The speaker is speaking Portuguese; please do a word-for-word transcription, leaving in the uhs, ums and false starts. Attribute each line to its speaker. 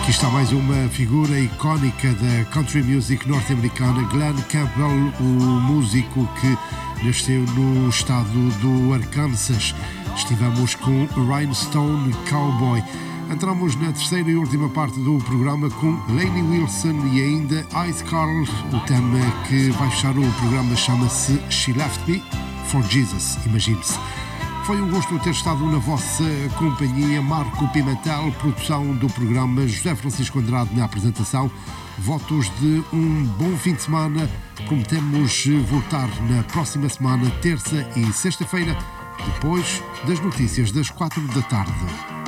Speaker 1: Aqui está mais uma figura icónica da country music norte-americana, Glen Campbell, o músico que nasceu no estado do Arkansas. Estivemos com Rhinestone Cowboy. Entramos na terceira e última parte do programa com Lainey Wilson e ainda Ice Carl. O tema que vai fechar o programa chama-se She Left Me for Jesus, imagine-se. Foi um gosto ter estado na vossa companhia. Marco Pimentel, produção do programa, José Francisco Andrade na apresentação. Votos de um bom fim de semana. Prometemos voltar na próxima semana, terça e sexta-feira, depois das notícias das quatro da tarde.